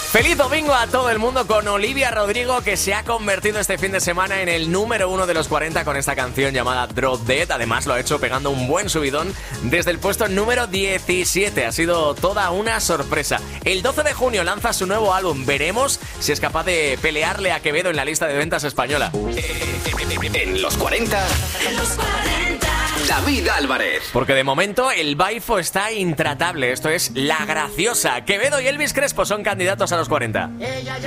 Feliz domingo a todo el mundo con Olivia Rodrigo, que se ha convertido este fin de semana en el número 1 de los 40 con esta canción llamada Drop Dead. Además lo ha hecho pegando un buen subidón desde el puesto número 17. Ha sido toda una sorpresa. El 12 de junio lanza su nuevo álbum. Veremos si es capaz de pelearle a Quevedo en la lista de ventas española. En los 40, David Álvarez. Porque de momento el baifo está intratable. Esto es La Graciosa. Quevedo y Elvis Crespo son candidatos a los 40.